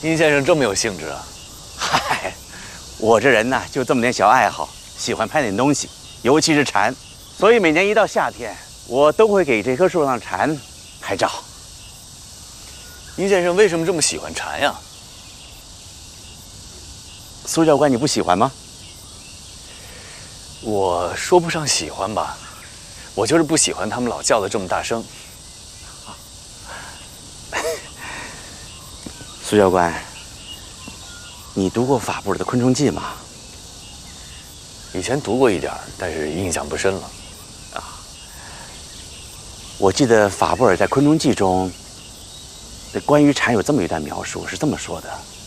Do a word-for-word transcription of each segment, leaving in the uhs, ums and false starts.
殷先生这么有兴致啊？ 嗨，我这人呢就这么点小爱好，喜欢拍点东西，尤其是蝉，所以每年一到夏天，我都会给这棵树上的蝉拍照。 殷先生为什么这么喜欢蝉呀？ 苏教官，你不喜欢吗？ 我说不上喜欢吧，我就是不喜欢他们老叫的这么大声。 苏教官，你读过法布尔的《昆虫记》吗？ 以前读过一点，但是印象不深了。 啊，我记得法布尔在《昆虫记》中，对关于蝉有这么一段描述，是这么说的：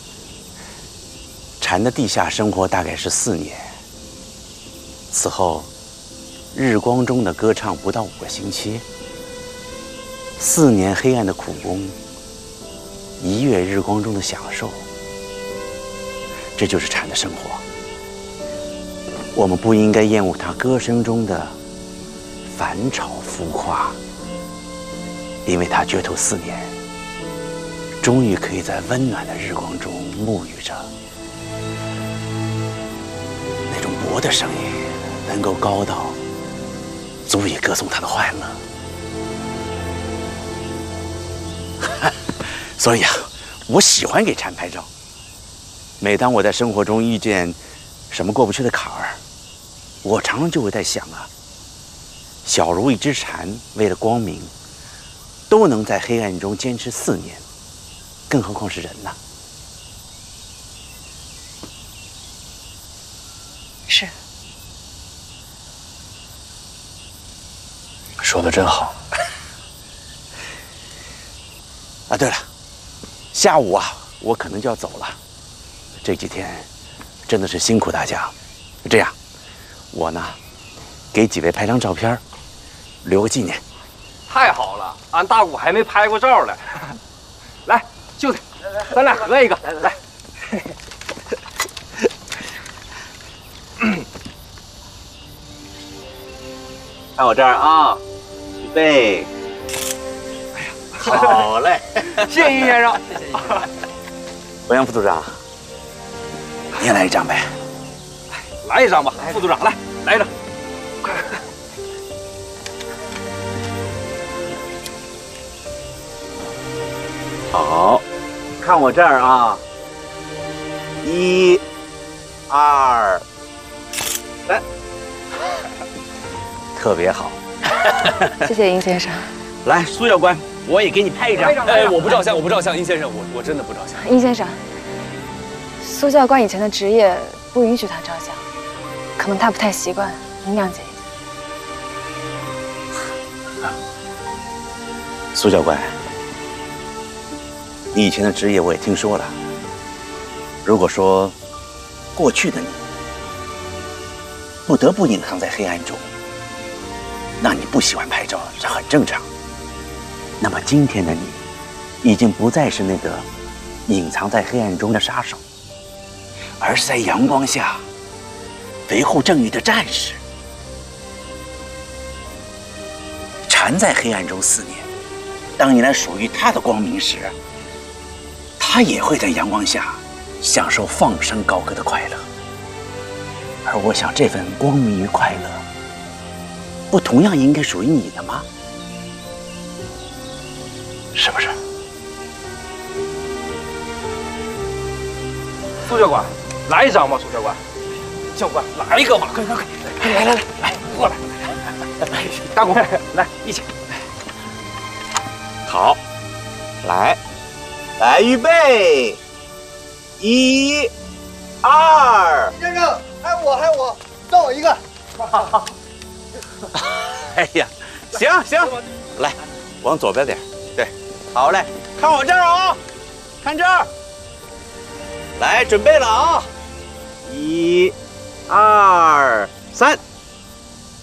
蝉的地下生活大概是四年，此后，日光中的歌唱不到五个星期，四年黑暗的苦工。一月日光中的享受，这就是蝉的生活。我们不应该厌恶它歌声中的反吵浮夸，因为它绝头四年，终于可以在温暖的日光中沐浴着。那种薄的声音能够高到足以歌颂它的欢乐。所以啊，我喜欢给蝉拍照。每当我在生活中遇见什么过不去的坎儿，我常常就会在想啊，小如一只蝉，为了光明，都能在黑暗中坚持四年，更何况是人呢？ 是。 说得真好。 啊，对了。下午啊，我可能就要走了。这几天真的是辛苦大家。这样，我呢，给几位拍张照片，留个纪念。 太好了，俺大姑还没拍过照呢。来，兄弟，咱俩合一个。来来来。 看我这儿啊，预备。好嘞， 谢谢殷先生。 谢谢殷先生。 欧阳副组长，你也来一张呗？ 来一张吧，副组长，来来一张。快快快！ 好，看我这儿啊，一、二、三，特别好。 谢谢殷先生。 来，苏教官，我也给你拍一张。 哎，我不照相，我不照相，殷先生，我我真的不照相。 殷先生，苏教官以前的职业不允许他照相，可能他不太习惯，您谅解一下。 苏教官，你以前的职业我也听说了。如果说过去的你不得不隐藏在黑暗中，那你不喜欢拍照，这很正常。那么今天的你，已经不再是那个隐藏在黑暗中的杀手，而是在阳光下维护正义的战士。蝉在黑暗中四年，当迎来属于它的光明时，它也会在阳光下享受放声高歌的快乐。而我想，这份光明与快乐，不同样应该属于你的吗？是不是？ 苏教官，来一张吧，苏教官。教官，来一个吧，快快快，来来来来，过来，大姑，来一起。 好，来，来，预备，一、二。 先生，还有我，还有我，照我一个。 哎呀，行行，来，往左边点，对，好嘞，看我这儿啊，看这儿，来，准备了啊，一、二、三。